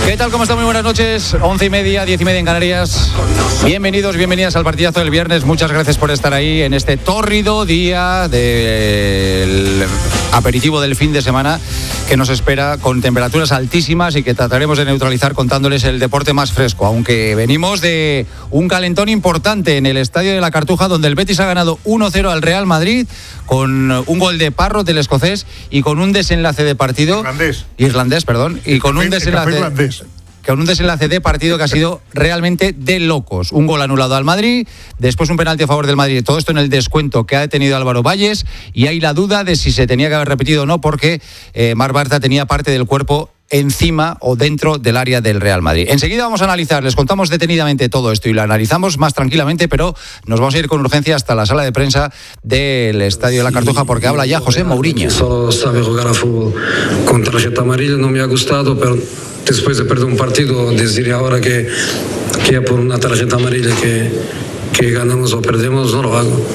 ¿Qué tal? ¿Cómo están? Muy buenas noches. 11:30, 10:30 en Canarias. Bienvenidos, bienvenidas al partidazo del viernes. Muchas gracias por estar ahí en este tórrido día del aperitivo del fin de semana que nos espera con temperaturas altísimas y que trataremos de neutralizar contándoles el deporte más fresco. Aunque venimos de un calentón importante en el Estadio de la Cartuja, donde el Betis ha ganado 1-0 al Real Madrid con un gol de Parrot, del escocés, y con un desenlace de partido... Irlandés, perdón. Y con un desenlace de partido que ha sido realmente de locos. Un gol anulado al Madrid, después un penalti a favor del Madrid. Todo esto en el descuento que ha detenido Álvaro Valles, y hay la duda de si se tenía que haber repetido o no, porque Marc Bartra tenía parte del cuerpo encima o dentro del área del Real Madrid. Enseguida vamos a analizar, les contamos detenidamente todo esto y lo analizamos más tranquilamente, pero nos vamos a ir con urgencia hasta la sala de prensa del Estadio de la Cartuja, porque habla ya José Mourinho. Solo sabe jugar a fútbol con tarjeta amarilla, no me ha gustado, pero después de perder un partido, decir ahora que por una tarjeta amarilla que ganamos o perdemos, no lo hago.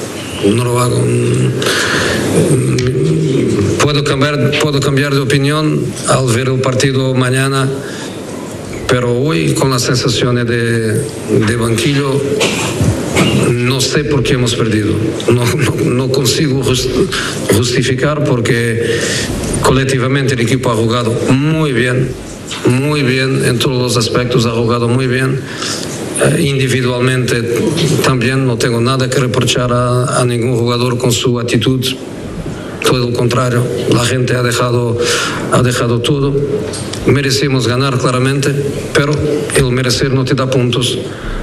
Puedo cambiar de opinión al ver el partido mañana, pero hoy con las sensaciones de banquillo no sé por qué hemos perdido. No consigo justificar, porque colectivamente el equipo ha jugado muy bien en todos los aspectos, ha jugado muy bien. Individualmente también no tengo nada que reprochar a ningún jugador con su actitud. Todo lo contrario, la gente ha dejado todo. Merecemos ganar claramente, pero el merecer no te da puntos.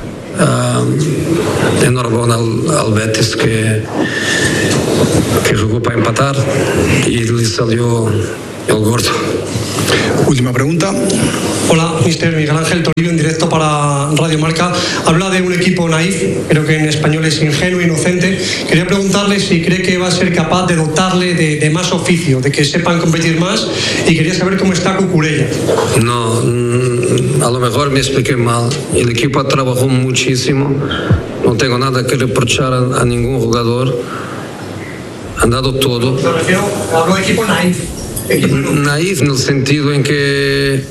Enhorabuena al Betis que jugó para empatar y le salió el gordo. Última pregunta. Hola, mister Miguel Ángel Toribio, en directo para Radio Marca. Habla de un equipo naif, creo que en español es ingenuo, inocente. Quería preguntarle si cree que va a ser capaz de dotarle de más oficio, de que sepan competir más, y quería saber cómo está Cucurella. No, a lo mejor me expliqué mal. El equipo trabajó muchísimo, no tengo nada que reprochar a ningún jugador. Han dado todo. Me refiero, hablo de equipo naif. Naif en el sentido en que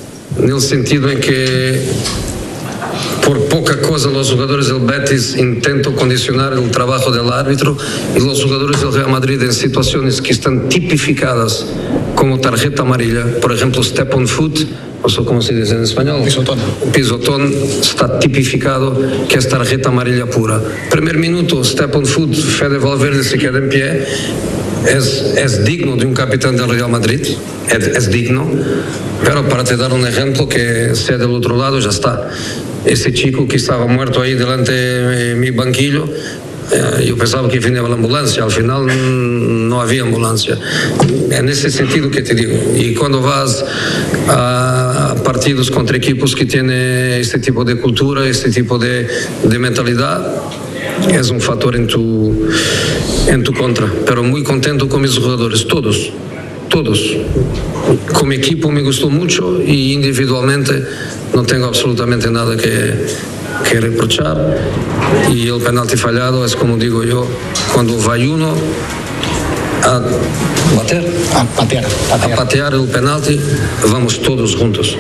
por poca cosa los jugadores del Betis intentan condicionar el trabajo del árbitro, y los jugadores del Real Madrid en situaciones que están tipificadas como tarjeta amarilla, por ejemplo step on foot, no sé cómo se dice en español, pisotón está tipificado que es tarjeta amarilla pura. Primer minuto, step on foot, Fede Valverde se queda en pie. Es digno de un capitán del Real Madrid, es digno, pero para te dar un ejemplo que sea del otro lado, ya está. Ese chico que estaba muerto ahí delante de mi banquillo, yo pensaba que venía la ambulancia, al final no había ambulancia. En ese sentido que te digo, y cuando vas a partidos contra equipos que tienen este tipo de cultura, este tipo de mentalidad, es un factor en tu contra. Pero muy contento con mis jugadores, todos. Como equipo me gustó mucho, y individualmente no tengo absolutamente nada que reprochar. Y el penalti fallado es, como digo yo, cuando va uno a patear el penalti, vamos todos juntos.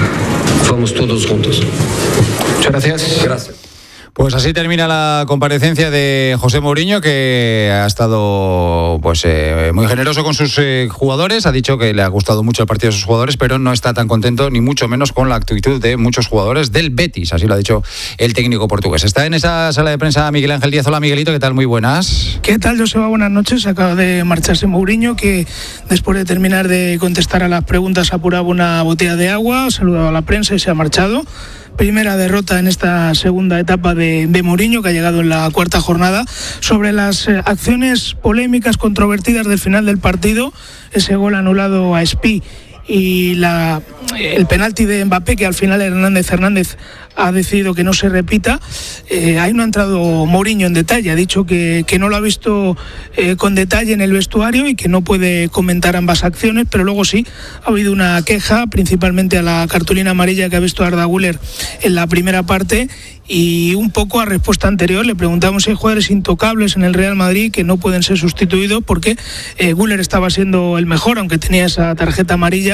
Muchas gracias. Pues así termina la comparecencia de José Mourinho, que ha estado muy generoso con sus jugadores. Ha dicho que le ha gustado mucho el partido de sus jugadores, pero no está tan contento, ni mucho menos, con la actitud de muchos jugadores del Betis. Así lo ha dicho el técnico portugués. Está en esa sala de prensa Miguel Ángel Díaz. Hola, Miguelito, ¿qué tal? Muy buenas. ¿Qué tal, Joseba? Buenas noches. Acaba de marcharse Mourinho, que después de terminar de contestar a las preguntas apuraba una botella de agua, ha saludado a la prensa y se ha marchado. Primera derrota en esta segunda etapa de Mourinho, que ha llegado en la cuarta jornada. Sobre las acciones polémicas, controvertidas del final del partido, ese gol anulado a Espí y el penalti de Mbappé, que al final Hernández ha decidido que no se repita, ahí no ha entrado Mourinho en detalle. Ha dicho que no lo ha visto con detalle en el vestuario y que no puede comentar ambas acciones, pero luego sí ha habido una queja, principalmente a la cartulina amarilla que ha visto Arda Güler en la primera parte, y un poco a respuesta anterior le preguntamos si hay jugadores intocables en el Real Madrid que no pueden ser sustituidos, porque Güler estaba siendo el mejor, aunque tenía esa tarjeta amarilla,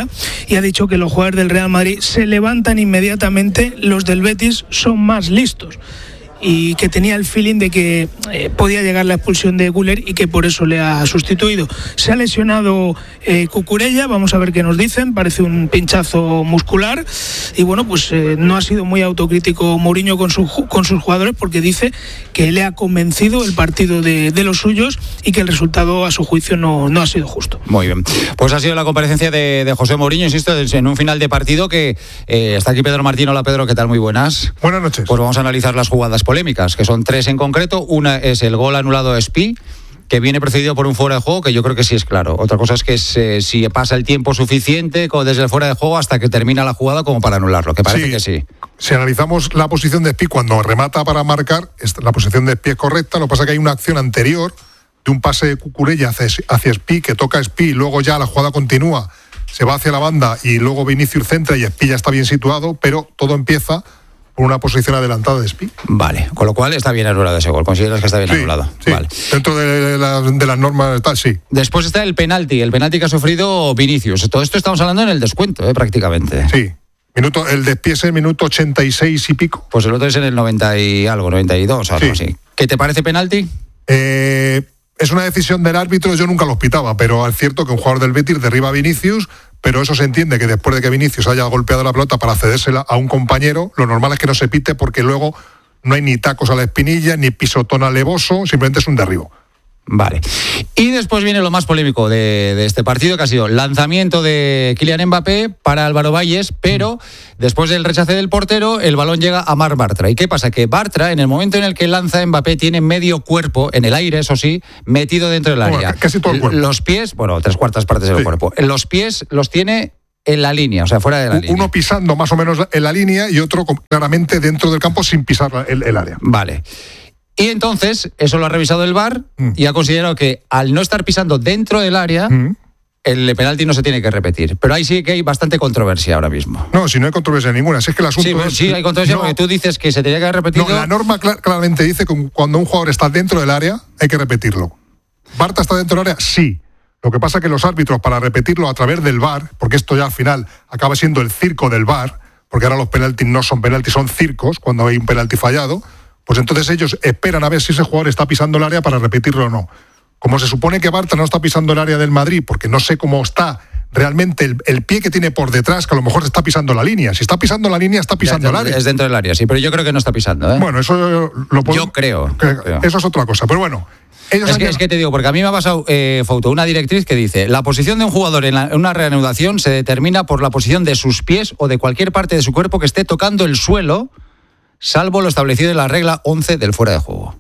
Cucurella, y ha dicho que los jugadores del Real Madrid se levantan inmediatamente, los del Betis son más listos, y que tenía el feeling de que podía llegar la expulsión de Güler y que por eso le ha sustituido. Se ha lesionado Cucurella, vamos a ver qué nos dicen, parece un pinchazo muscular, y bueno, pues no ha sido muy autocrítico Mourinho con sus jugadores, porque dice que le ha convencido el partido de los suyos y que el resultado a su juicio no ha sido justo. Muy bien, pues ha sido la comparecencia de José Mourinho, insisto, en un final de partido que está aquí Pedro Martín. Hola Pedro, ¿qué tal? Muy buenas. Buenas noches. Pues vamos a analizar las jugadas polémicas, que son 3 en concreto. Una es el gol anulado a Spi, que viene precedido por un fuera de juego, que yo creo que sí es claro. Otra cosa es que si pasa el tiempo suficiente desde el fuera de juego hasta que termina la jugada como para anularlo, que parece que sí. Si analizamos la posición de Spi cuando remata para marcar, la posición de Spi es correcta. Lo que pasa es que hay una acción anterior de un pase de Cucurella hacia Spi, que toca a Spi, y luego ya la jugada continúa, se va hacia la banda y luego Vinicius centra y Spi ya está bien situado, pero todo empieza por una posición adelantada de Spi. Vale, con lo cual está bien anulado ese gol. ¿Consideras que está bien anulado? Sí, vale. Dentro de las normas tal, sí. Después está el penalti que ha sufrido Vinicius. Todo esto estamos hablando en el descuento, prácticamente. Sí. El de Spi es el minuto 86 y pico. Pues el otro es en el 90 y algo, 92, algo así. ¿Qué te parece penalti? Es una decisión del árbitro, yo nunca lo pitaba, pero es cierto que un jugador del Betis derriba a Vinicius, pero eso se entiende que después de que Vinicius haya golpeado la pelota para cedérsela a un compañero, lo normal es que no se pite, porque luego no hay ni tacos a la espinilla, ni pisotón alevoso, simplemente es un derribo. Vale. Y después viene lo más polémico de este partido, que ha sido lanzamiento de Kylian Mbappé para Álvaro Valles, pero después del rechace del portero, el balón llega a Marc Bartra. ¿Y qué pasa? Que Bartra, en el momento en el que lanza Mbappé, tiene medio cuerpo, en el aire, eso sí, metido dentro del área. Bueno, casi todo el cuerpo. Los pies, 3/4 partes del cuerpo. Los pies los tiene en la línea, o sea, fuera de la línea. Uno pisando más o menos en la línea y otro claramente dentro del campo sin pisar el área. Vale. Y entonces, eso lo ha revisado el VAR y ha considerado que al no estar pisando dentro del área, el penalti no se tiene que repetir. Pero ahí sí que hay bastante controversia ahora mismo. No, si no hay controversia ninguna. Si es que el asunto sí, hay controversia porque tú dices que se tenía que haber repetido. No, la norma claramente dice que cuando un jugador está dentro del área, hay que repetirlo. ¿Bartra está dentro del área? Sí. Lo que pasa es que los árbitros, para repetirlo a través del VAR, porque esto ya al final acaba siendo el circo del VAR, porque ahora los penaltis no son penaltis, son circos cuando hay un penalti fallado, pues entonces ellos esperan a ver si ese jugador está pisando el área para repetirlo o no. Como se supone que Bartra no está pisando el área del Madrid, porque no sé cómo está realmente el pie que tiene por detrás, que a lo mejor está pisando la línea. Si está pisando la línea, está pisando el área. Es dentro del área, sí, pero yo creo que no está pisando, ¿eh? Bueno, eso lo puedo... Yo creo. Eso es otra cosa, pero bueno. Es que te digo, porque a mí me ha pasado Fouto, una directriz que dice: la posición de un jugador en una reanudación se determina por la posición de sus pies o de cualquier parte de su cuerpo que esté tocando el suelo, salvo lo establecido en la regla 11 del fuera de juego.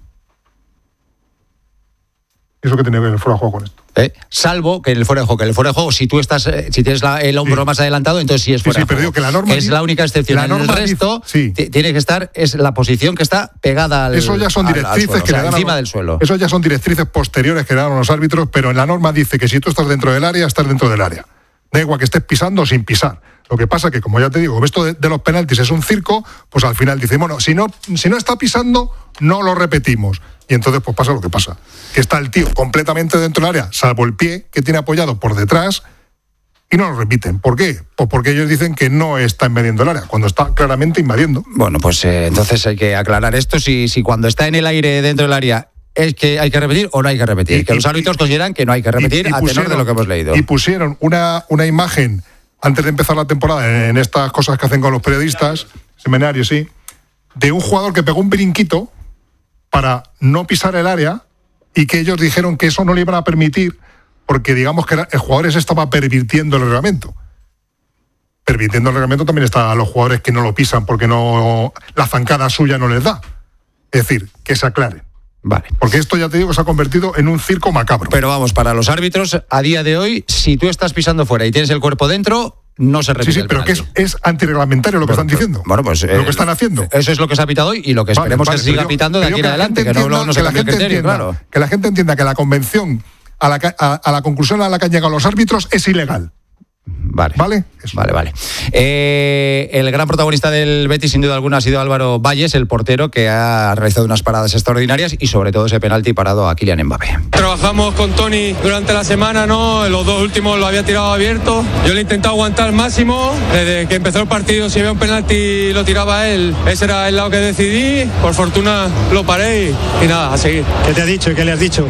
¿Eso que tiene que ver el fuera de juego con esto? Salvo que en el fuera de juego, si tú estás, si tienes el hombro más adelantado, entonces sí es fuera de juego. Pero digo que la norma es la única excepción. En el resto tiene que estar, es la posición que está pegada al Eso ya son directrices suelo, que le dan encima del suelo. Eso ya son directrices posteriores que le dan a los árbitros, pero en la norma dice que si tú estás dentro del área, estás dentro del área. Da igual que estés pisando o sin pisar. Lo que pasa que, como ya te digo, esto de los penaltis es un circo, pues al final dicen, bueno, si no está pisando, no lo repetimos. Y entonces pues pasa lo que pasa. Que está el tío completamente dentro del área, salvo el pie que tiene apoyado por detrás, y no lo repiten. ¿Por qué? Pues porque ellos dicen que no está invadiendo el área, cuando está claramente invadiendo. Bueno, pues entonces hay que aclarar esto, si cuando está en el aire dentro del área es que hay que repetir o no hay que repetir. Que los árbitros consideran que no hay que repetir a tenor de lo que hemos leído. Y pusieron una imagen antes de empezar la temporada, en estas cosas que hacen con los periodistas, seminarios, sí, de un jugador que pegó un brinquito para no pisar el área y que ellos dijeron que eso no le iban a permitir porque digamos que el jugador se estaba pervirtiendo el reglamento. Pervirtiendo el reglamento también está a los jugadores que no lo pisan porque no la zancada suya no les da. Es decir, que se aclare. Vale. Porque esto ya te digo que se ha convertido en un circo macabro. Pero vamos, para los árbitros, a día de hoy, si tú estás pisando fuera y tienes el cuerpo dentro, no se repite. Sí, pero que es antirreglamentario lo que están diciendo. Bueno, pues lo que están haciendo. Eso es lo que se ha pitado hoy y lo que esperemos que se siga pitando de aquí en adelante, que no se cambie el criterio, claro. Que la gente entienda que la convención a la conclusión a la que han llegado los árbitros es ilegal. ¿Vale? Eso. Vale. El gran protagonista del Betis, sin duda alguna, ha sido Álvaro Valles, el portero, que ha realizado unas paradas extraordinarias y sobre todo ese penalti parado a Kylian Mbappé. Trabajamos con Toni durante la semana, ¿no? Los dos últimos lo había tirado abierto. Yo le he intentado aguantar al máximo. Desde que empezó el partido, si había un penalti lo tiraba él. Ese era el lado que decidí. Por fortuna lo paré y nada, a seguir. ¿Qué te ha dicho y qué le has dicho?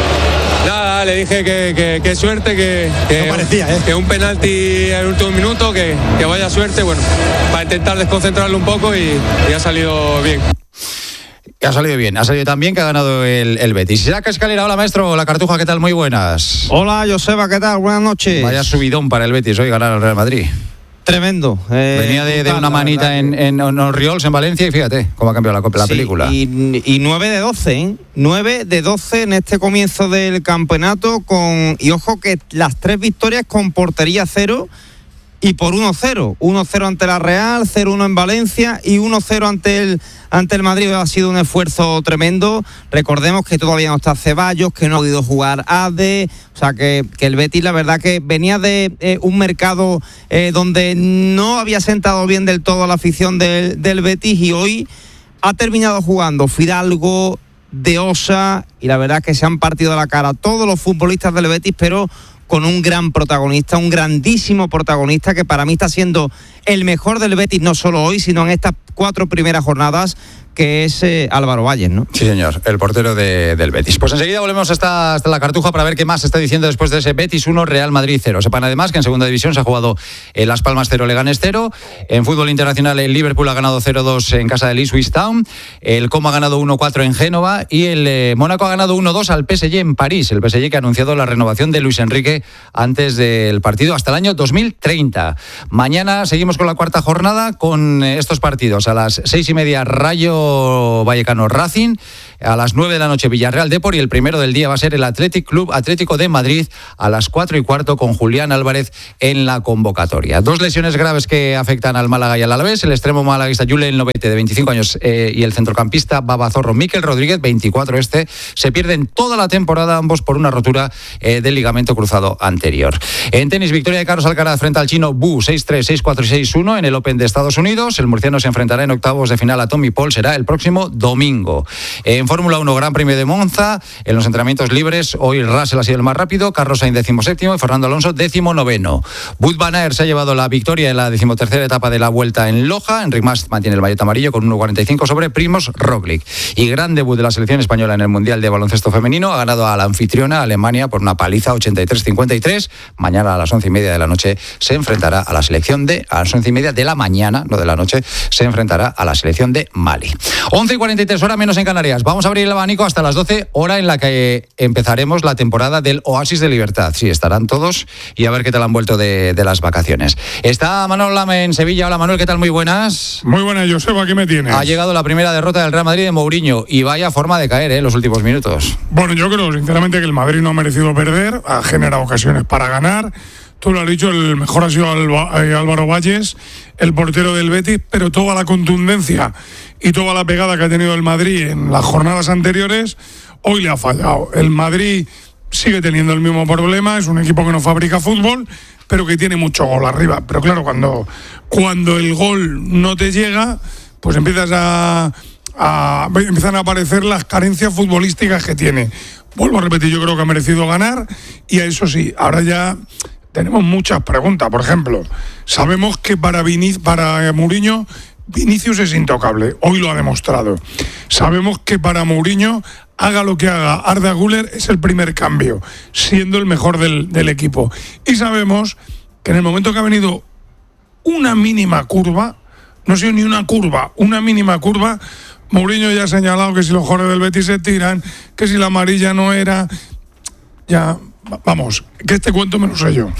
Nada, le dije que suerte, que no parecía, que un penalti en el último minuto, que vaya suerte, bueno, para intentar desconcentrarlo un poco y ha salido bien. Ha salido tan bien que ha ganado el Betis. Isaac Escalera, hola maestro, la Cartuja, ¿qué tal? Muy buenas. Hola Joseba, ¿qué tal? Buenas noches. Vaya subidón para el Betis hoy ganar al Real Madrid. Tremendo. Venía de una manita en Orriols, en Valencia, y fíjate cómo ha cambiado la película. Y 9 de 12, ¿eh? 9 de 12 en este comienzo del campeonato, y ojo que las 3 victorias con portería 0 y por 1-0. 1-0 ante la Real, 0-1 en Valencia y 1-0 ante el Madrid. Ha sido un esfuerzo tremendo. Recordemos que todavía no está Ceballos, que no ha podido jugar Ade. O sea que el Betis, la verdad que venía de un mercado donde no había sentado bien del todo a la afición del Betis, y hoy ha terminado jugando Fidalgo, De Osa, y la verdad que se han partido la cara todos los futbolistas del Betis, pero con un gran protagonista, un grandísimo protagonista que para mí está siendo el mejor del Betis, no solo hoy, sino en estas 4 primeras jornadas, que es Álvaro Valles, ¿no? Sí, señor, el portero del Betis. Pues enseguida volvemos hasta la Cartuja para ver qué más se está diciendo después de ese Betis 1, Real Madrid 0. Sepan además que en segunda división se ha jugado Las Palmas 0, Leganés 0. En fútbol internacional el Liverpool ha ganado 0-2 en casa del Ipswich Town. El Como ha ganado 1-4 en Génova y el Mónaco ha ganado 1-2 al PSG en París. El PSG que ha anunciado la renovación de Luis Enrique antes del partido hasta el año 2030. Mañana seguimos con la cuarta jornada con estos partidos. A las 6:30 Rayo Vallecano Racing, a las 9 de la noche Villarreal Depor, y el primero del día va a ser el Athletic Club Atlético de Madrid a las 4:15 con Julián Álvarez en la convocatoria. 2 lesiones graves que afectan al Málaga y al Alavés: el extremo malaguista Julen Lobete, de 25 años, y el centrocampista babazorro Mikel Rodríguez, 24 se pierden toda la temporada, ambos por una rotura del ligamento cruzado anterior. En tenis, victoria de Carlos Alcaraz frente al chino Bu, 6-3, 6-4 y 6-1 en el Open de Estados Unidos. El murciano se enfrentará en octavos de final a Tommy Paul, será el próximo domingo. En Fórmula 1, Gran Premio de Monza, en los entrenamientos libres, hoy Russell ha sido el más rápido, Carlos Sainz 17º y Fernando Alonso 19º. Wout van Aert se ha llevado la victoria en la 13ª etapa de la Vuelta en Loja. Enric Mas mantiene el maillot amarillo con 1:45 sobre Primož Roglic. Y gran debut de la selección española en el Mundial de Baloncesto Femenino, ha ganado a la anfitriona Alemania por una paliza 83-53. Mañana a las 11:30 de la noche se enfrentará a la selección a las 11:30 de la mañana, no de la noche, se enfrentará a la selección de Mali. 11:43, hora menos en Canarias. Vamos a abrir el abanico hasta las 12, hora en la que empezaremos la temporada del Oasis de Libertad. Sí, estarán todos y a ver qué tal han vuelto de las vacaciones. Está Manuel Lama en Sevilla. Hola Manuel, ¿qué tal? Muy buenas. Muy buenas, Joseba, ¿qué me tienes? Ha llegado la primera derrota del Real Madrid de Mourinho y vaya forma de caer en los últimos minutos. Bueno, yo creo sinceramente que el Madrid no ha merecido perder, ha generado ocasiones para ganar. Tú lo has dicho, el mejor ha sido Álvaro Valles, el portero del Betis, pero toda la contundencia y toda la pegada que ha tenido el Madrid en las jornadas anteriores, hoy le ha fallado. El Madrid sigue teniendo el mismo problema, es un equipo que no fabrica fútbol, pero que tiene mucho gol arriba. Pero claro, cuando el gol no te llega, pues empiezan a aparecer las carencias futbolísticas que tiene. Vuelvo a repetir, yo creo que ha merecido ganar, y a eso sí, ahora ya tenemos muchas preguntas. Por ejemplo, sabemos que para Mourinho, Vinicius es intocable, hoy lo ha demostrado. Sabemos que para Mourinho, haga lo que haga, Arda Güler es el primer cambio, siendo el mejor del equipo. Y sabemos que en el momento que ha venido una mínima curva, no ha sido ni una curva, una mínima curva, Mourinho ya ha señalado que si los jugadores del Betis se tiran, que si la amarilla no era, ya... Vamos, que este cuento me lo sé yo.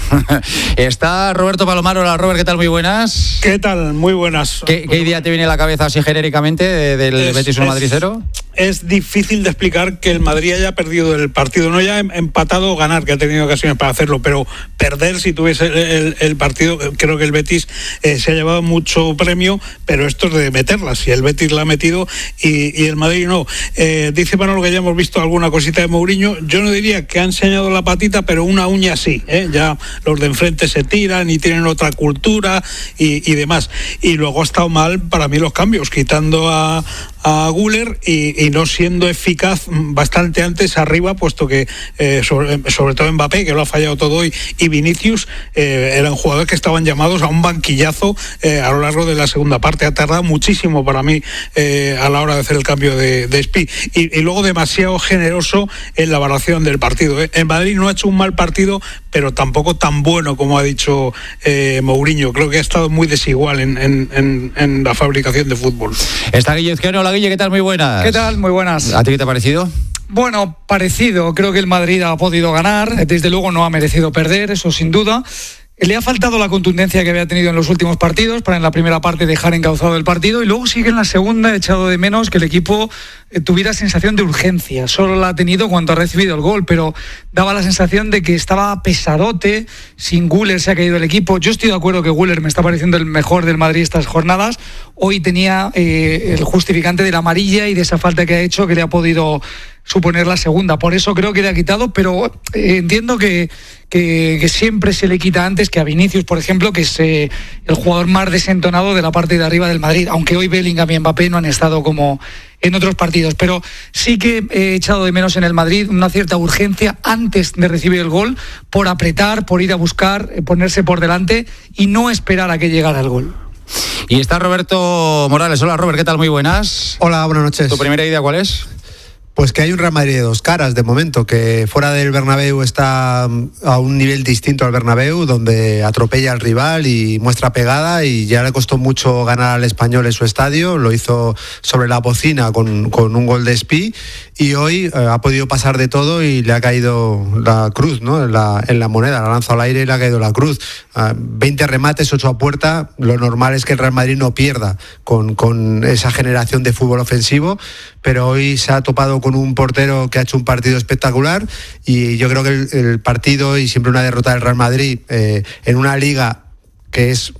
Está Roberto Palomar. Hola Robert, ¿qué tal? Muy buenas. ¿Qué tal? Muy buenas. ¿Qué idea te viene a la cabeza así genéricamente del Betis 1 Madrid 0? es difícil de explicar que el Madrid haya perdido el partido, no ya empatado o ganar, que ha tenido ocasiones para hacerlo, pero perder si tuviese el partido. Creo que el Betis se ha llevado mucho premio, pero esto es de meterla, si el Betis la ha metido y el Madrid no. Dice Manolo que ya hemos visto alguna cosita de Mourinho. Yo no diría que ha enseñado la patita, pero una uña sí, ya los de enfrente se tiran y tienen otra cultura y demás. Y luego ha estado mal para mí los cambios, quitando a Güler y no siendo eficaz bastante antes arriba, puesto que sobre todo Mbappé, que lo ha fallado todo hoy, y Vinicius eran jugadores que estaban llamados a un banquillazo a lo largo de la segunda parte. Ha tardado muchísimo para mí a la hora de hacer el cambio de Spi, y luego demasiado generoso en la evaluación del partido. En Madrid no ha hecho un mal partido, pero tampoco tan bueno como ha dicho Mourinho. Creo que ha estado muy desigual en la fabricación de fútbol. Está Guille Izquierdo. Hola Guille, ¿qué tal? Muy buenas. ¿Qué tal? Muy buenas. ¿A ti qué te ha parecido? Bueno, parecido. Creo que el Madrid ha podido ganar. Desde luego no ha merecido perder, eso sin duda. Le ha faltado la contundencia que había tenido en los últimos partidos para en la primera parte dejar encauzado el partido, y luego sí que en la segunda he echado de menos que el equipo tuviera sensación de urgencia. Solo la ha tenido cuando ha recibido el gol, pero daba la sensación de que estaba pesadote. Sin Güler se ha caído el equipo. Yo estoy de acuerdo que Güler me está pareciendo el mejor del Madrid estas jornadas. Hoy tenía el justificante de la amarilla y de esa falta que ha hecho, que le ha podido suponer la segunda. Por eso creo que le ha quitado, pero entiendo que siempre se le quita antes que a Vinicius, por ejemplo, que es el jugador más desentonado de la parte de arriba del Madrid, aunque hoy Bellingham y Mbappé no han estado como en otros partidos. Pero sí que he echado de menos en el Madrid una cierta urgencia antes de recibir el gol, por apretar, por ir a buscar, ponerse por delante y no esperar a que llegara el gol. Y está Roberto Morales. Hola Robert, ¿qué tal? Muy buenas. Hola, buenas noches. ¿Tu primera idea cuál es? Pues que hay un Real Madrid de dos caras de momento, que fuera del Bernabéu está a un nivel distinto al Bernabéu, donde atropella al rival y muestra pegada, y ya le costó mucho ganar al Español en su estadio. Lo hizo sobre la bocina con un gol de Spi, y hoy ha podido pasar de todo y le ha caído la cruz, ¿no? en la moneda, la lanza al aire y le ha caído la cruz. 20 remates, 8 a puerta. Lo normal es que el Real Madrid no pierda con esa generación de fútbol ofensivo, pero hoy se ha topado con un portero que ha hecho un partido espectacular, y yo creo que el partido, y siempre una derrota del Real Madrid en una liga que es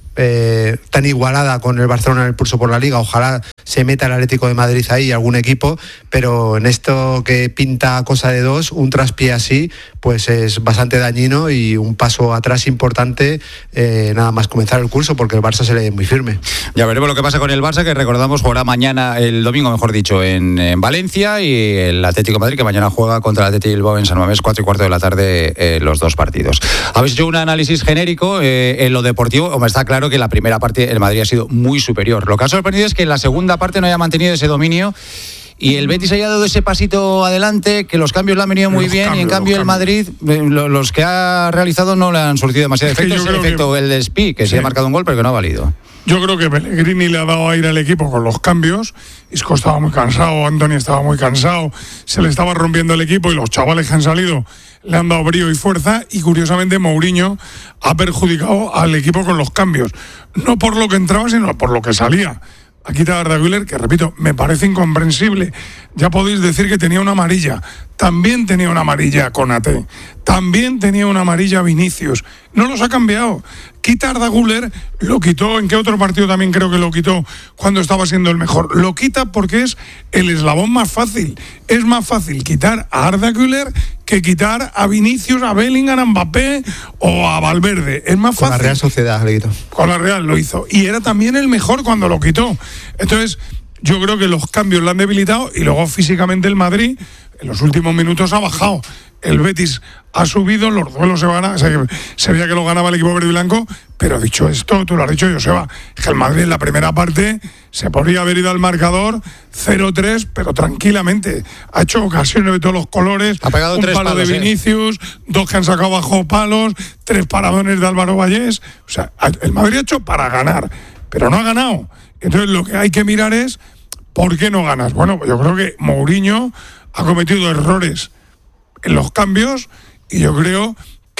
tan igualada con el Barcelona en el pulso por la Liga. Ojalá se meta el Atlético de Madrid ahí, algún equipo, pero en esto que pinta cosa de dos, un traspié así, pues es bastante dañino y un paso atrás importante nada más comenzar el curso, porque el Barça se le ve muy firme. Ya veremos lo que pasa con el Barça, que recordamos jugará mañana, el domingo mejor dicho, en Valencia, y el Atlético de Madrid, que mañana juega contra el Atlético de Bilbao en San Mamés, 4:15 de la tarde, los dos partidos. Habéis hecho un análisis genérico en lo deportivo. Hombre, está claro que en la primera parte el Madrid ha sido muy superior. Lo que ha sorprendido es que en la segunda parte no haya mantenido ese dominio y el Betis haya dado ese pasito adelante, que los cambios le han venido muy bien, y en cambio el Madrid, los que ha realizado no le han surtido demasiado efecto. Es el efecto el de Spi, que sí ha marcado un gol pero que no ha valido. Yo creo que Pellegrini le ha dado aire al equipo con los cambios. Isco estaba muy cansado, Antony estaba muy cansado, se le estaba rompiendo el equipo, y los chavales que han salido le han dado brío y fuerza, y curiosamente Mourinho ha perjudicado al equipo con los cambios, no por lo que entraba sino por lo que salía. Aquí está Arda Güler, que repito, me parece incomprensible. Ya podéis decir que tenía una amarilla. También tenía una amarilla Konaté. También tenía una amarilla Vinicius. No los ha cambiado. Quita a Arda Güler, lo quitó. ¿En qué otro partido también creo que lo quitó cuando estaba siendo el mejor? Lo quita porque es el eslabón más fácil. Es más fácil quitar a Arda Güler que quitar a Vinicius, a Bellingham, a Mbappé o a Valverde. Es más fácil. Con la Real Sociedad le quitó. Con la Real lo hizo. Y era también el mejor cuando lo quitó. Entonces, yo creo que los cambios lo han debilitado, y luego físicamente el Madrid en los últimos minutos ha bajado. El Betis ha subido, los duelos se van a... Se veía que lo ganaba el equipo verde y blanco, pero dicho esto, tú lo has dicho, Joseba, es que el Madrid en la primera parte se podría haber ido al marcador 0-3, pero tranquilamente. Ha hecho ocasiones de todos los colores. Ha pegado un 3 palo palos, de Vinicius, 2 que han sacado bajo palos, 3 paradones de Álvaro Vallés. O sea, el Madrid ha hecho para ganar, pero no ha ganado. Entonces lo que hay que mirar es ¿por qué no ganas? Bueno, yo creo que Mourinho ha cometido errores en los cambios, y yo creo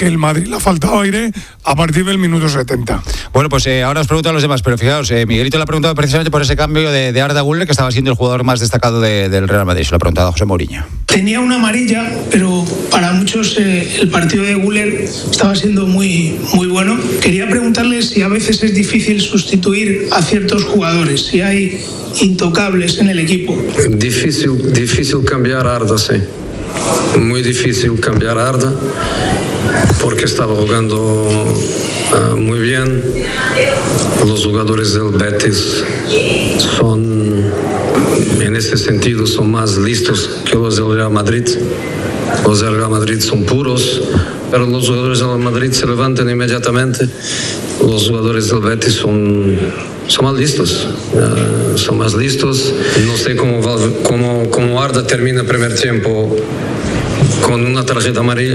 que el Madrid le ha faltado aire a partir del minuto 70. Bueno, pues ahora os pregunto a los demás, pero fijaos, Miguelito le ha preguntado precisamente por ese cambio de Arda Güler, que estaba siendo el jugador más destacado del Real Madrid. Se lo ha preguntado a José Mourinho. Tenía una amarilla, pero para muchos el partido de Güler estaba siendo muy, muy bueno. Quería preguntarle si a veces es difícil sustituir a ciertos jugadores, si hay intocables en el equipo. Difícil cambiar a Arda, sí. Muy difícil cambiar a Arda porque estaba jugando muy bien. Los jugadores del Betis en ese sentido son más listos que los del Real Madrid. Los del Real Madrid son puros, pero los jugadores del Madrid se levantan inmediatamente. Los jugadores del Betis son más listos. Son más listos. No sé cómo Arda termina el primer tiempo con una tarjeta amarilla.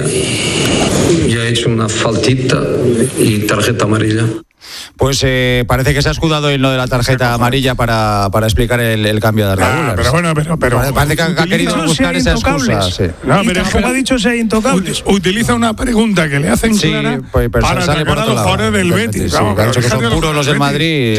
Ya ha hecho una faltita y tarjeta amarilla. Pues parece que se ha escudado en lo de la tarjeta amarilla para explicar el cambio de Arda Güler. Pero bueno, parece que ha querido buscar esa excusa. Sí. No, y tampoco ha dicho ser intocables. Utiliza una pregunta que le hacen clara para atacar a los jugadores del Betis. Sí, ha dicho que son puros los del Madrid.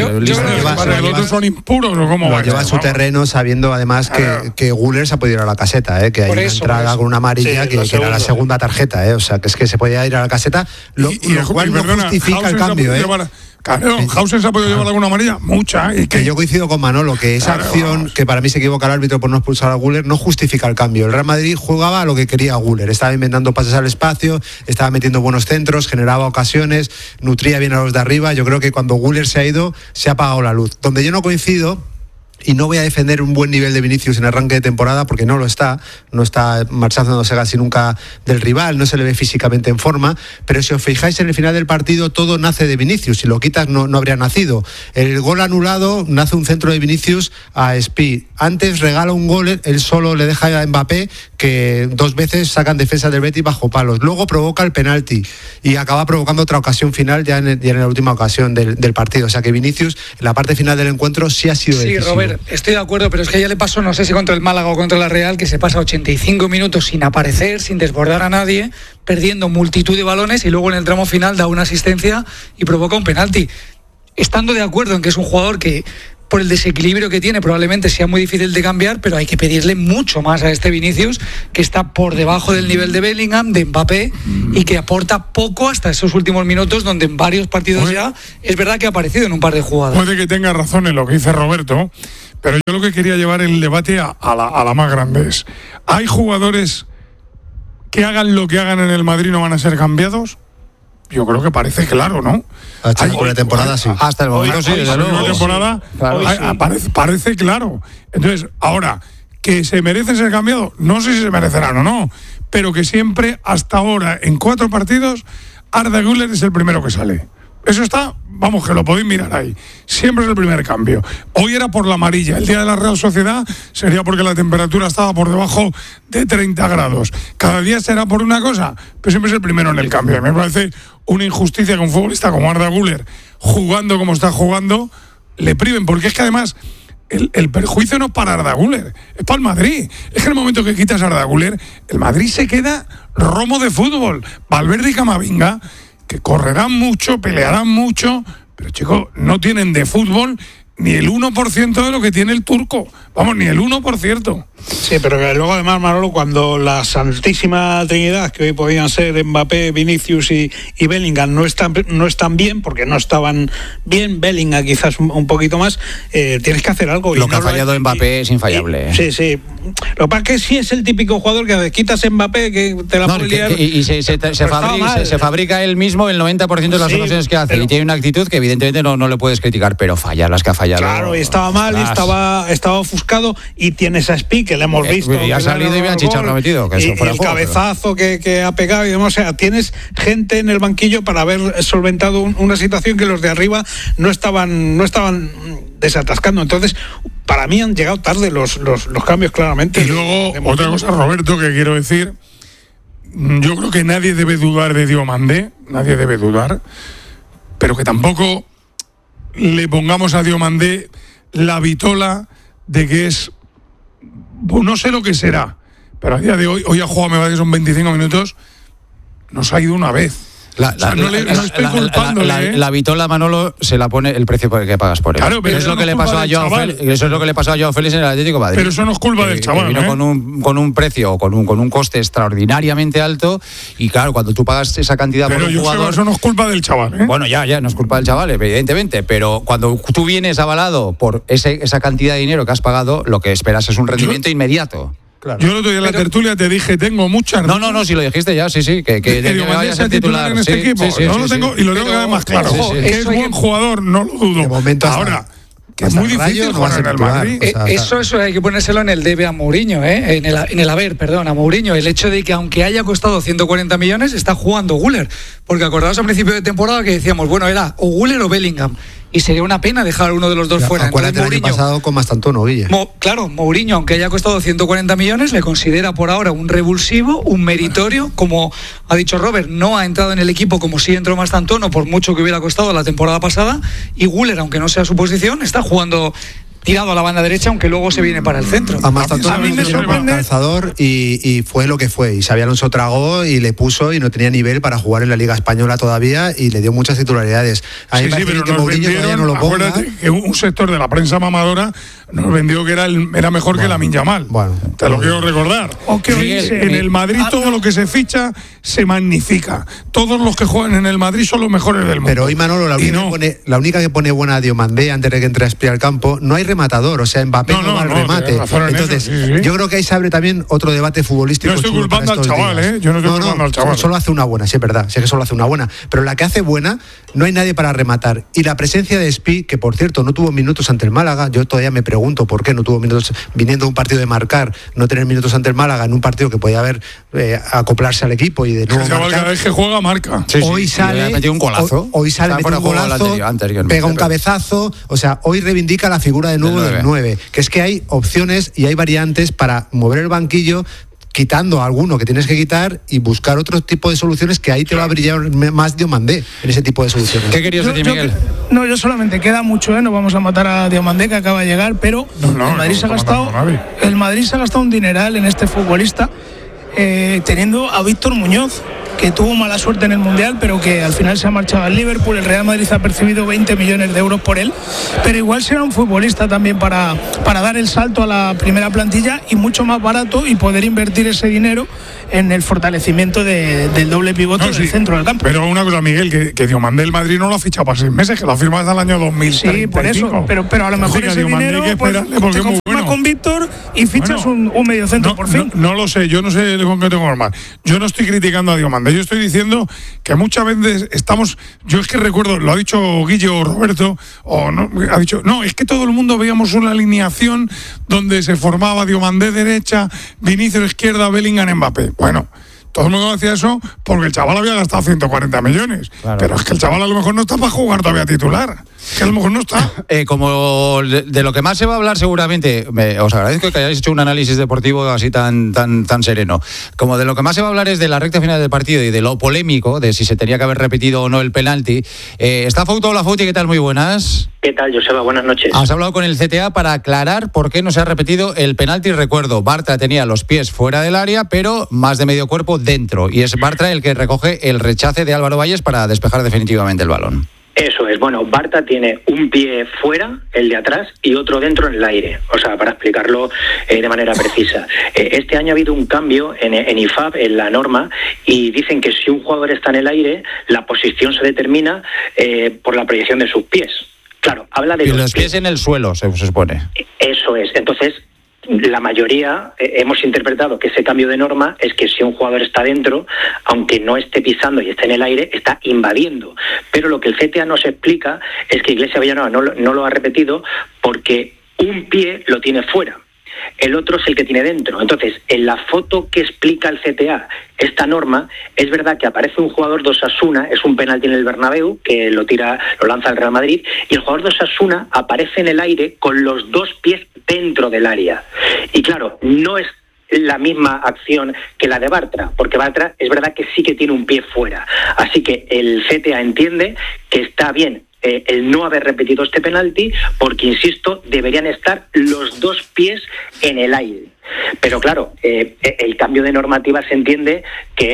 Los otros son impuros, ¿o cómo va? Lleva a su terreno sabiendo además que Güler se ha podido ir a la caseta, que hay una entrada con una amarilla que era la segunda tarjeta, o sea, que es que se podía ir a la caseta, lo cual no justifica el cambio. Claro, Hausen se ha podido llevar alguna amarilla, mucha. Que yo coincido con Manolo, que esa acción, que para mí se equivoca el árbitro por no expulsar a Güler, no justifica el cambio. El Real Madrid jugaba a lo que quería Güler, estaba inventando pases al espacio, estaba metiendo buenos centros, generaba ocasiones, nutría bien a los de arriba. Yo creo que cuando Güler se ha ido, se ha apagado la luz. Donde yo no coincido, y no voy a defender un buen nivel de Vinicius en arranque de temporada porque no está marchándose casi nunca del rival, no se le ve físicamente en forma, pero si os fijáis en el final del partido todo nace de Vinicius, si lo quitas no habría nacido. El gol anulado nace un centro de Vinicius a Spi, antes regala un gol, él solo le deja a Mbappé, que 2 veces sacan defensa del Betis bajo palos, luego provoca el penalti y acaba provocando otra ocasión final ya en la última ocasión del partido, o sea que Vinicius en la parte final del encuentro sí ha sido decisivo. Robert, estoy de acuerdo, pero es que ya le pasó, no sé si contra el Málaga o contra la Real, que se pasa 85 minutos sin aparecer, sin desbordar a nadie, perdiendo multitud de balones y luego en el tramo final da una asistencia y provoca un penalti. Estando de acuerdo en que es un jugador que, por el desequilibrio que tiene, probablemente sea muy difícil de cambiar, pero hay que pedirle mucho más a este Vinicius, que está por debajo del nivel de Bellingham, de Mbappé, y que aporta poco hasta esos últimos minutos, donde en varios partidos ya es verdad que ha aparecido en un par de jugadas. Puede que tenga razón en lo que dice Roberto, pero yo lo que quería llevar el debate a la más grande es: ¿hay jugadores que hagan lo que hagan en el Madrid no van a ser cambiados? Yo creo que parece claro, ¿no? Hasta la temporada sí. Hasta el momento sí, desde luego. Temporada parece claro. Entonces, ahora, ¿que se merecen ser cambiados? No sé si se merecerán o no, pero que siempre, hasta ahora, en 4 partidos, Arda Güler es el primero que sale. Eso está, vamos, que lo podéis mirar ahí. Siempre es el primer cambio. Hoy era por la amarilla. El día de la Real Sociedad sería porque la temperatura estaba por debajo de 30 grados. Cada día será por una cosa, pero siempre es el primero en el cambio. Me parece una injusticia que un futbolista como Arda Güler, jugando como está jugando, le priven. Porque es que además el perjuicio no es para Arda Güler, es para el Madrid. Es que en el momento que quitas a Arda Güler, el Madrid se queda romo de fútbol. Valverde y Camavinga, que correrán mucho, pelearán mucho, pero chicos, no tienen de fútbol ni el 1% de lo que tiene el turco. Vamos, ni el 1%. Sí, pero que luego además, Manolo, cuando la santísima trinidad, que hoy podían ser Mbappé, Vinicius y Bellingham, no están bien, porque no estaban bien, Bellingham quizás un poquito más, tienes que hacer algo. Lo que ha fallado Mbappé es infallable. Sí. Lo que pasa es que sí es el típico jugador que quitas a Mbappé, que te la puede liar. Y se fabrica él mismo el 90% de las ocasiones que hace. Y tiene una actitud que evidentemente no le puedes criticar, pero falla las que ha fallado. Claro, y estaba mal, estaba ofuscado, y tienes a Spi, que le hemos visto. Y ha salido y bien chicharro metido. Que y el cabezazo que ha pegado, y demás. O sea, tienes gente en el banquillo para haber solventado una situación que los de arriba no estaban desatascando. Entonces, para mí han llegado tarde los cambios, claramente. Y luego, otra cosa, Roberto, que quiero decir, yo creo que nadie debe dudar de Diomandé, nadie debe dudar, pero que tampoco le pongamos a Diomandé la vitola de que es, no sé lo que será, pero a día de hoy ha jugado, me parece que son 25 minutos, nos ha ido una vez. No estoy culpándole. La vitola, Manolo, se la pone el precio que pagas por él. Claro, pero eso es lo que le pasó a Joao Félix. Eso es lo que le pasó a Joao Félix en el Atlético de Madrid. Pero eso no es culpa del chaval. Vino con un precio, con un coste extraordinariamente alto, y claro, cuando tú pagas esa cantidad por un jugador. Eso no es culpa del chaval. Bueno, ya no es culpa del chaval, evidentemente, pero cuando tú vienes avalado por esa cantidad de dinero que has pagado, lo que esperas es un rendimiento inmediato. Claro. Yo el otro día en la tertulia te dije, tengo muchas... No, si lo dijiste ya, sí. Que Diomandé sea titular en este equipo. No lo tengo, y lo tengo que ver más claro. Que es buen jugador, no lo dudo. De momento ahora, que es muy difícil jugar en el Madrid. Eso hay que ponérselo en el debe a Mourinho, en el haber, a Mourinho. El hecho de que aunque haya costado 140 millones, está jugando Güler. Porque acordaos al principio de temporada que decíamos, bueno, era o Güler o Bellingham. Y sería una pena dejar uno de los dos fuera. Acuérdate el año pasado con Mastantuono, Guille. Claro, Mourinho, aunque haya costado 140 millones, le considera por ahora un revulsivo, un meritorio. Como ha dicho Robert, no ha entrado en el equipo como si entró Mastantuono, por mucho que hubiera costado la temporada pasada. Y Güler, aunque no sea su posición, está jugando tirado a la banda derecha, aunque luego se viene para el centro. A mí me sorprende calzador y fue lo que fue. Y Xabi Alonso tragó y le puso y no tenía nivel para jugar en la Liga Española todavía y le dio muchas titularidades. A mí me parece que Mourinho todavía no lo ponga. Que un sector de la prensa mamadora nos vendió que era mejor que Lamine Yamal. Bueno, te lo quiero recordar. En el Madrid todo lo que se ficha se magnifica. Todos los que juegan en el Madrid son los mejores del mundo. Pero hoy, Manolo, la única que pone buena a Diomandé antes de que entre a espiar al campo, no hay rematador, o sea, Mbappé no va al remate. Entonces, yo creo que ahí se abre también otro debate futbolístico. No estoy culpando al chaval, yo no estoy culpando al chaval. Solo hace una buena, sí, es verdad, sé que solo hace una buena, pero la que hace buena, no hay nadie para rematar. Y la presencia de Spi, que por cierto no tuvo minutos ante el Málaga, yo todavía me pregunto por qué no tuvo minutos, viniendo de un partido de marcar, no tener minutos ante el Málaga en un partido que podía haber acoplarse al equipo y de nuevo marcar. Cada vez que juega marca. Hoy sale, metió un golazo. Hoy sale, metió un golazo, pega un cabezazo, o sea, hoy reivindica la figura de nuevo del 9, que es que hay opciones y hay variantes para mover el banquillo, quitando a alguno que tienes que quitar y buscar otro tipo de soluciones, que ahí te va a brillar más Diomandé en ese tipo de soluciones. ¿Qué querías decir, Miguel? Yo solamente, queda mucho, no vamos a matar a Diomandé, que acaba de llegar, pero el Madrid se ha gastado un dineral en este futbolista, teniendo a Víctor Muñoz, que tuvo mala suerte en el Mundial, pero que al final se ha marchado al Liverpool. El Real Madrid ha percibido 20 millones de euros por él, pero igual será un futbolista también para dar el salto a la primera plantilla, y mucho más barato, y poder invertir ese dinero en el fortalecimiento del doble pivote del centro del campo. Pero una cosa, Miguel, que Diomandé el Madrid no lo ha fichado para 6 meses, que lo ha firmado desde el año 2000. Sí, por eso, pero a lo mejor ese dinero te conformas con Víctor y fichas un mediocentro por fin. No lo sé, yo no sé con qué tengo normal. Yo no estoy criticando a Diomandé. Yo estoy diciendo que muchas veces yo es que recuerdo, lo ha dicho Guille o Roberto, ha dicho, es que todo el mundo veíamos una alineación donde se formaba Diomandé derecha, Vinicius izquierda, Bellingham, Mbappé. Bueno, todo el mundo hacía eso porque el chaval había gastado 140 millones. Claro. Pero es que el chaval a lo mejor no está para jugar todavía titular. Que a lo mejor no está. Como de lo que más se va a hablar seguramente, os agradezco que hayáis hecho un análisis deportivo así tan sereno. Como de lo que más se va a hablar es de la recta final del partido y de lo polémico, de si se tenía que haber repetido o no el penalti. Está Fauto Olafauti, ¿qué tal? Muy buenas. ¿Qué tal, Joseba? Buenas noches. Has hablado con el CTA para aclarar por qué no se ha repetido el penalti. Recuerdo, Bartra tenía los pies fuera del área, pero más de medio cuerpo dentro. Y es Bartra el que recoge el rechace de Álvaro Valles para despejar definitivamente el balón. Eso es, Bartra tiene un pie fuera, el de atrás, y otro dentro en el aire, o sea, para explicarlo de manera precisa. Este año ha habido un cambio en IFAB, en la norma, y dicen que si un jugador está en el aire, la posición se determina por la proyección de sus pies. Claro, habla de los pies en el suelo, se supone. Eso es, entonces la mayoría hemos interpretado que ese cambio de norma es que si un jugador está dentro, aunque no esté pisando y esté en el aire, está invadiendo. Pero lo que el CTA nos explica es que Iglesias Villanueva no lo ha repetido porque un pie lo tiene fuera, el otro es el que tiene dentro. Entonces, en la foto que explica el CTA esta norma, es verdad que aparece un jugador de Osasuna, es un penalti en el Bernabéu, que lo lanza el Real Madrid, y el jugador de Osasuna aparece en el aire con los dos pies dentro del área. Y claro, no es la misma acción que la de Bartra, porque Bartra es verdad que sí que tiene un pie fuera. Así que el CTA entiende que está bien el no haber repetido este penalti, porque, insisto, deberían estar los dos pies en el aire. Pero claro, el cambio de normativa se entiende que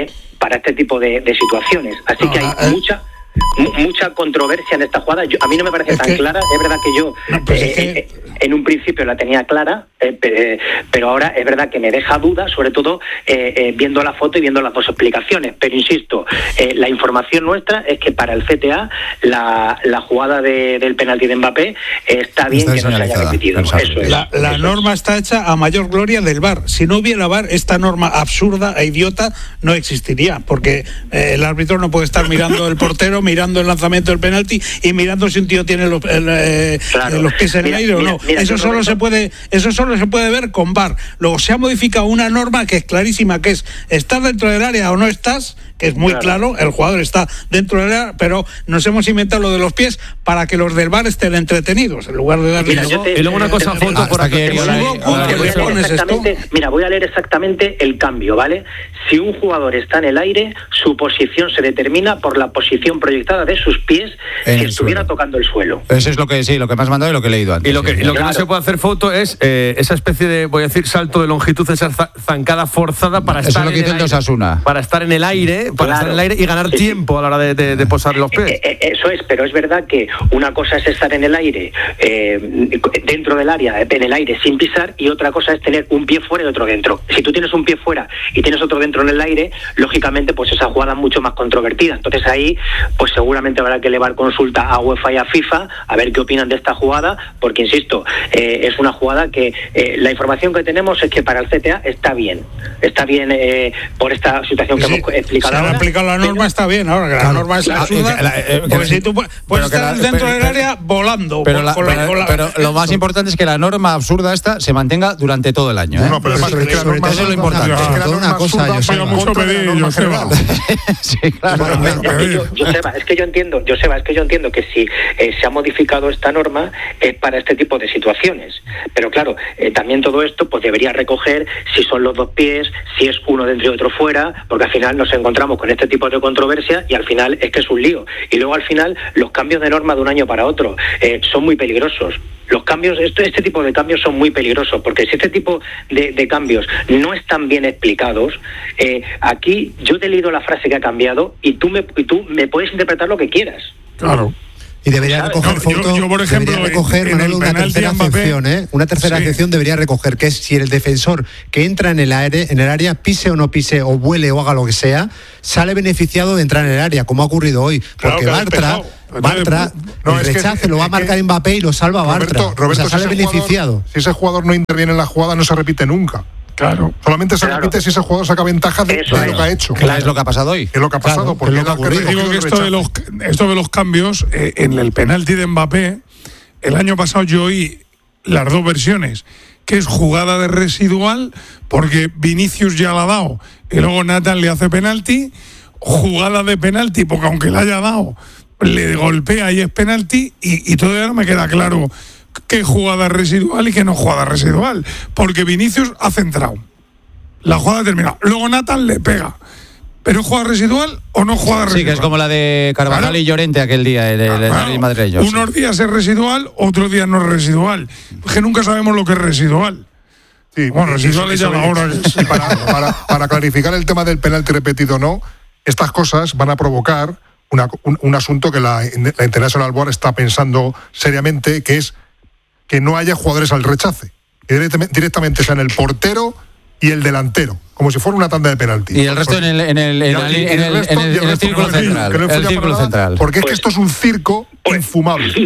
para este tipo de situaciones. Así que hay mucha controversia en esta jugada. A mí no me parece tan clara. Es verdad que yo en un principio la tenía clara, pero ahora es verdad que me deja dudas, sobre todo viendo la foto y viendo las dos explicaciones. Pero insisto, la información nuestra es que para el CTA la jugada del penalti de Mbappé está bien que no se haya repetido. La norma está hecha a mayor gloria del VAR. Si no hubiera VAR, esta norma absurda e idiota no existiría, porque el árbitro no puede estar mirando el portero, mirando el lanzamiento del penalti y mirando si un tío tiene los pies en el aire o no. Eso solo se puede ver con VAR. Luego se ha modificado una norma que es clarísima, que es ¿estás dentro del área o no estás? Que es muy claro, el jugador está dentro del área, pero nos hemos inventado lo de los pies para que los del VAR estén entretenidos, en lugar de darle... Y luego una cosa, foto por aquí. Mira, voy a leer exactamente el cambio, ¿vale? Si un jugador está en el aire, su posición se determina por la posición proyectada de sus pies si estuviera tocando el suelo. Eso es lo que me has mandado y lo que he leído antes. Y lo que no se puede hacer foto es esa especie de, voy a decir, salto de longitud, esa zancada forzada para estar en el aire. Para estar en el aire, y ganar tiempo a la hora de posar los pies. Eso es, pero es verdad que una cosa es estar en el aire, dentro del área, en el aire sin pisar, y otra cosa es tener un pie fuera y otro dentro. Si tú tienes un pie fuera y tienes otro dentro en el aire, lógicamente pues esa jugada es mucho más controvertida. Entonces ahí pues seguramente habrá que elevar consulta a UEFA y a FIFA a ver qué opinan de esta jugada, porque insisto, es una jugada que la información que tenemos es que para el CTA está bien por esta situación que hemos explicado ahora. Aplicado la norma está bien ahora, que la norma es absurda, porque si tú puedes estar dentro del área volando. Pero lo más importante es que la norma absurda esta se mantenga durante todo el año. No, pero eso es lo importante. Es que la norma absurda pero mucho pedir, Joseba. Sí, claro. Joseba, es que yo entiendo que si se ha modificado esta norma es para este tipo de situaciones. Pero claro, también todo esto pues debería recoger si son los dos pies, si es uno dentro y otro fuera, porque al final nos encontramos con este tipo de controversia y al final es que es un lío. Y luego al final los cambios de norma de un año para otro son muy peligrosos. Los cambios, este tipo de cambios son muy peligrosos, porque si este tipo de cambios no están bien explicados, aquí yo te he leído la frase que ha cambiado y tú me puedes interpretar lo que quieras. Claro. Y debería recoger yo, por ejemplo, una tercera acepción, Una tercera acepción debería recoger, que es si el defensor que entra en el área, pise o no pise, o vuele o haga lo que sea, sale beneficiado de entrar en el área, como ha ocurrido hoy. Porque Bartra, el rechace lo va a marcar Mbappé y lo salva Bartra. Roberto, sale beneficiado. Si ese jugador no interviene en la jugada, no se repite nunca. Claro. Solamente se repite si ese jugador saca ventaja de lo que ha hecho. Claro, es lo que ha pasado hoy. Es lo que ha pasado. Porque digo que esto de los cambios, en el penalti de Mbappé, el año pasado yo oí las dos versiones, que es jugada de residual, porque Vinicius ya la ha dado, y luego Nathan le hace penalti, jugada de penalti, porque aunque la haya dado, le golpea y es penalti, y todavía no me queda claro qué jugada residual y qué no jugada residual, porque Vinicius ha centrado, la jugada termina, luego Nathan le pega, pero ¿es jugada residual o no jugada residual? Sí, que es como la de Carvajal y Llorente aquel día, el madrileño. Unos días es residual, otros días no es residual, que nunca sabemos lo que es residual. Sí, bueno, residual es ya la hora. Para clarificar el tema del penalti repetido o no, estas cosas van a provocar un asunto que la International Board está pensando seriamente, que es que no haya jugadores al rechace, que directamente sean el portero y el delantero, como si fuera una tanda de penalti. Y el resto en el círculo central. Porque es que esto es un circo infumable.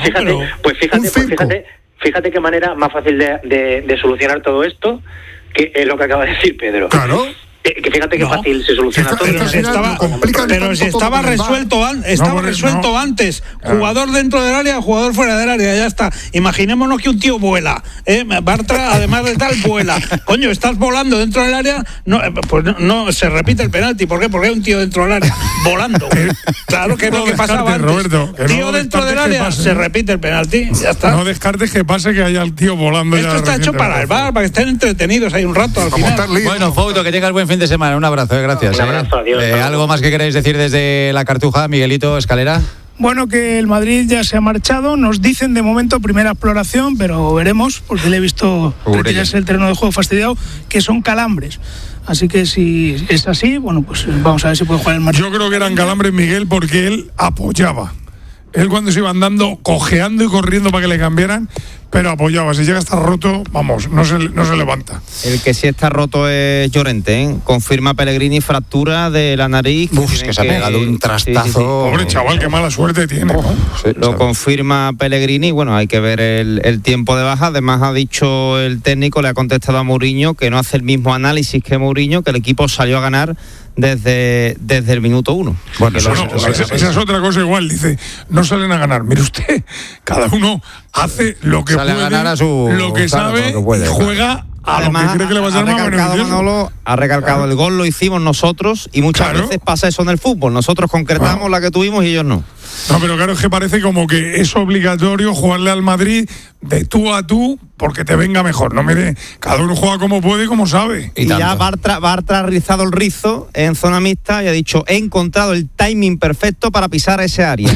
Fíjate qué manera más fácil de solucionar todo esto, que es lo que acaba de decir Pedro. Claro. Que fíjate qué fácil se soluciona todo. Pero si estaba resuelto antes. Jugador dentro del área, jugador fuera del área, ya está. Imaginémonos que un tío vuela. Bartra, además de tal, vuela. Coño, estás volando dentro del área, pues no se repite el penalti. ¿Por qué? Porque hay un tío dentro del área, volando. Claro que es lo que pasaba antes. Roberto, tío dentro del área, se repite el penalti. Ya está. No descartes que pase que haya el tío volando. Esto está hecho para el VAR, para que estén entretenidos ahí un rato al final. Bueno, Fouto, que tengas buen fin de semana. Un abrazo, gracias. Un abrazo, adiós. ¿Algo más que queráis decir desde la Cartuja, Miguelito Escalera? Bueno, que el Madrid ya se ha marchado. Nos dicen de momento primera exploración, pero veremos, porque le he visto retirarse el terreno de juego fastidiado, que son calambres. Así que si es así, bueno, pues vamos a ver si puede jugar el Madrid. Yo creo que eran calambres, Miguel, porque él apoyaba. Él cuando se iba andando, cojeando y corriendo para que le cambiaran, pero apoyaba. Si llega a estar roto, vamos, no se levanta. El que sí está roto es Llorente, ¿eh? Confirma Pellegrini fractura de la nariz. Que se ha pegado un trastazo. Sí. Pobre chaval, qué mala suerte tiene. Lo confirma Pellegrini. Bueno, hay que ver el tiempo de baja. Además ha dicho el técnico, le ha contestado a Mourinho que no hace el mismo análisis que Mourinho, que el equipo salió a ganar desde el minuto 1. Bueno, esa es otra cosa igual. Dice, no salen a ganar. Mire usted, cada uno hace lo que sale puede, a ganar a su, lo que sabe, lo que puede, y juega a además, lo que cree que le va a ser más beneficioso. Manolo ha recalcado, el gol lo hicimos nosotros y muchas veces pasa eso en el fútbol. Nosotros concretamos la que tuvimos y ellos no. No, pero claro, es que parece como que es obligatorio jugarle al Madrid de tú a tú porque te venga mejor. No, mire, cada uno juega como puede y como sabe. Y ya Bartra ha rizado el rizo en zona mixta y ha dicho, he encontrado el timing perfecto para pisar ese área.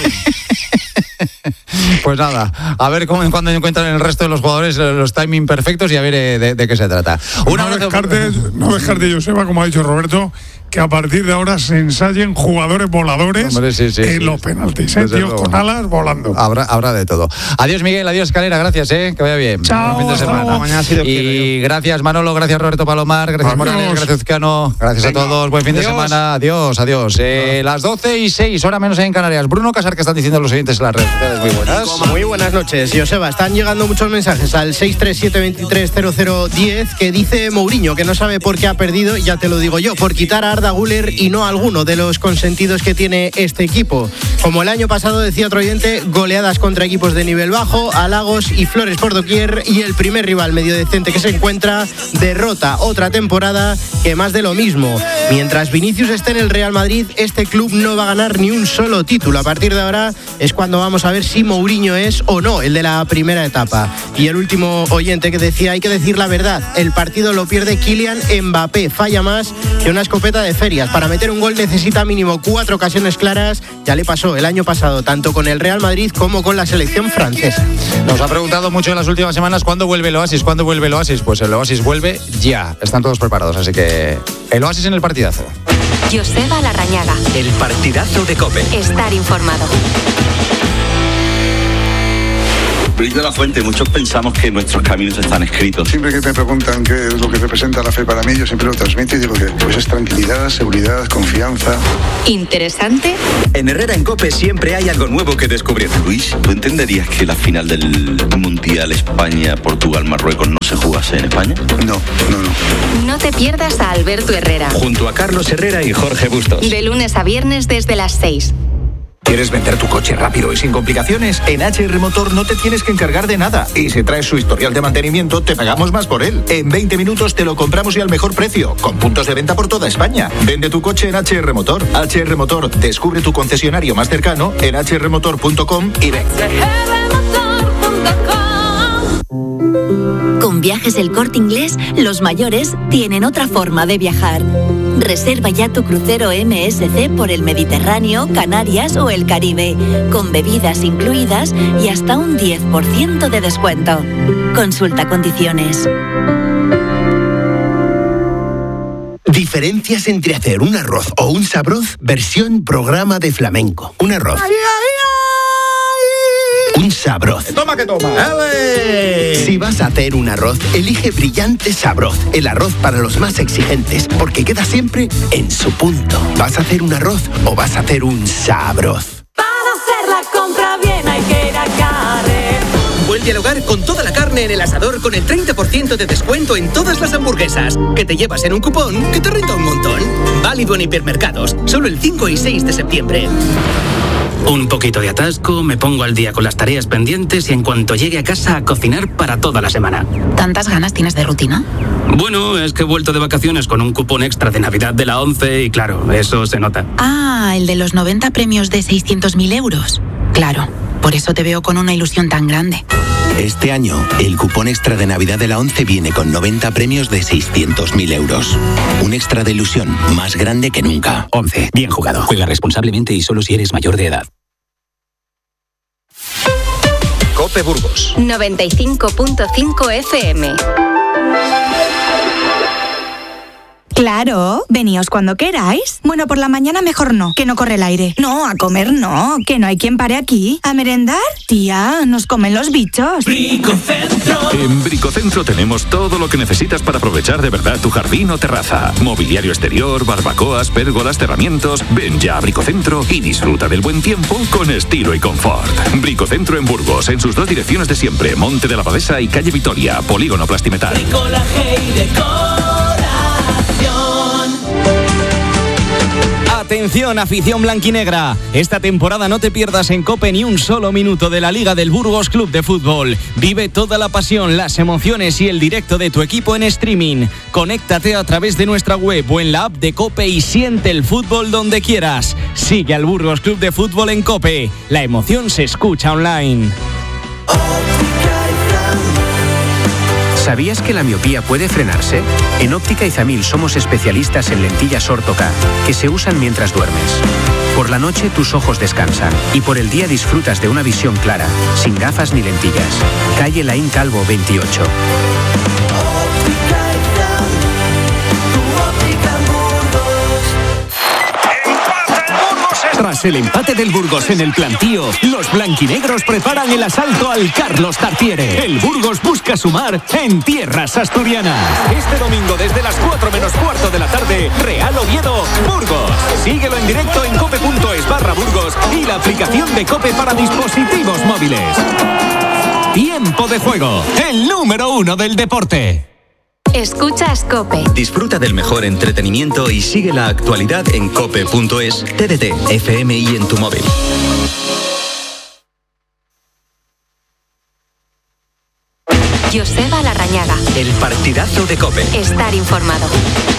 Pues nada, a ver cuándo encuentran el resto de los jugadores los timing perfectos y a ver de qué se trata. No descarte, Joseba, como ha dicho Roberto, que a partir de ahora se ensayen jugadores voladores en los penaltis, tíos con alas volando. Habrá de todo. Adiós, Miguel, adiós, Escalera, gracias, que vaya bien. Chao. Buen fin de semana. Y gracias, Manolo, gracias, Roberto Palomar, gracias, Morales, gracias, Zuzcano, gracias a todos, buen fin de semana, adiós. Las 12:06, hora menos en Canarias. Bruno Casar, ¿qué están diciendo los oyentes en las redes sociales? Muy buenas. Muy buenas noches, Joseba. Están llegando muchos mensajes al 637230010 que dice Mourinho que no sabe por qué ha perdido, y ya te lo digo yo, por quitar a Arda Güler y no a alguno de los consentidos que tiene este equipo. Como el año pasado, decía otro oyente, goleadas contra equipos de nivel bajo, halagos y flores por doquier, y el primer rival medio decente que se encuentra, derrota otra temporada que más de lo mismo. Mientras Vinicius esté en el Real Madrid, este club no va a ganar ni un solo título. A partir de ahora es cuando vamos a ver si Mourinho es o no el de la primera etapa. Y el último oyente que decía, hay que decir la verdad, el partido lo pierde Kylian Mbappé, falla más que una escopeta de ferias. Para meter un gol necesita mínimo 4 ocasiones claras, ya le pasó el año pasado tanto con el Real Madrid como con la selección francesa. Nos ha preguntado mucho en las últimas semanas ¿cuándo vuelve el Oasis? ¿Cuándo vuelve el Oasis? Pues el Oasis vuelve ya, están todos preparados, así que el Oasis en el partidazo. Joseba Larrañaga. El partidazo de COPE. Estar informado. Luis de la Fuente, muchos pensamos que nuestros caminos están escritos. Siempre que me preguntan qué es lo que representa la fe para mí, yo siempre lo transmito y digo que pues es tranquilidad, seguridad, confianza. Interesante. En Herrera en COPE siempre hay algo nuevo que descubrir. Luis, ¿tú entenderías que la final del Mundial España-Portugal-Marruecos no se jugase en España? No. No te pierdas a Alberto Herrera. Junto a Carlos Herrera y Jorge Bustos. De lunes a viernes desde las 6. ¿Quieres vender tu coche rápido y sin complicaciones? En HR Motor no te tienes que encargar de nada. Y si traes su historial de mantenimiento, te pagamos más por él. En 20 minutos te lo compramos y al mejor precio, con puntos de venta por toda España. Vende tu coche en HR Motor. HR Motor, descubre tu concesionario más cercano en hrmotor.com y ven. Con Viajes El Corte Inglés, los mayores tienen otra forma de viajar. Reserva ya tu crucero MSC por el Mediterráneo, Canarias o el Caribe, con bebidas incluidas y hasta un 10% de descuento. Consulta condiciones. Diferencias entre hacer un arroz o un sabroz, versión programa de flamenco. Un arroz. Un sabroz. ¡Toma que toma! ¡Ale! Si vas a hacer un arroz, elige Brillante Sabroz, el arroz para los más exigentes, porque queda siempre en su punto. ¿Vas a hacer un arroz o vas a hacer un sabroz? Para hacer la compra bien hay que ir a Carrer. Vuelve al hogar con toda la carne en el asador con el 30% de descuento en todas las hamburguesas, que te llevas en un cupón que te renta un montón. Válido en hipermercados, solo el 5 y 6 de septiembre. Un poquito de atasco, me pongo al día con las tareas pendientes y en cuanto llegue a casa a cocinar para toda la semana. ¿Tantas ganas tienes de rutina? Bueno, es que he vuelto de vacaciones con un cupón extra de Navidad de la 11 y claro, eso se nota. Ah, el de los 90 premios de 600.000 euros. Claro, por eso te veo con una ilusión tan grande. Este año, el cupón extra de Navidad de la 11 viene con 90 premios de 600.000 euros. Un extra de ilusión más grande que nunca. 11. Bien jugado. Juega responsablemente y solo si eres mayor de edad. COPE Burgos. 95.5 FM. Claro, veníos cuando queráis. Bueno, por la mañana mejor no, que no corre el aire. No, a comer no, que no hay quien pare aquí. ¿A merendar? Tía, nos comen los bichos. Bricocentro. En Bricocentro tenemos todo lo que necesitas para aprovechar de verdad tu jardín o terraza. Mobiliario exterior, barbacoas, pérgolas, cerramientos. Ven ya a Bricocentro y disfruta del buen tiempo con estilo y confort. Bricocentro en Burgos, en sus 2 direcciones de siempre, Monte de la Abadesa y Calle Vitoria, Polígono Plastimetal. Atención, afición blanquinegra. Esta temporada no te pierdas en COPE ni un solo minuto de la Liga del Burgos Club de Fútbol. Vive toda la pasión, las emociones y el directo de tu equipo en streaming. Conéctate a través de nuestra web o en la app de COPE y siente el fútbol donde quieras. Sigue al Burgos Club de Fútbol en COPE. La emoción se escucha online. ¿Sabías que la miopía puede frenarse? En Óptica Izamil somos especialistas en lentillas Ortho-K, que se usan mientras duermes. Por la noche tus ojos descansan y por el día disfrutas de una visión clara, sin gafas ni lentillas. Calle Laín Calvo 28. Tras el empate del Burgos en el plantío, los blanquinegros preparan el asalto al Carlos Tartiere. El Burgos busca sumar en tierras asturianas. Este domingo desde las 4 menos cuarto de la tarde, Real Oviedo, Burgos. Síguelo en directo en cope.es/Burgos y la aplicación de COPE para dispositivos móviles. Tiempo de juego, el número 1 del deporte. Escuchas COPE. Disfruta del mejor entretenimiento y sigue la actualidad en cope.es, TDT, FM y en tu móvil. Joseba Larrañaga. El partidazo de COPE. Estar informado.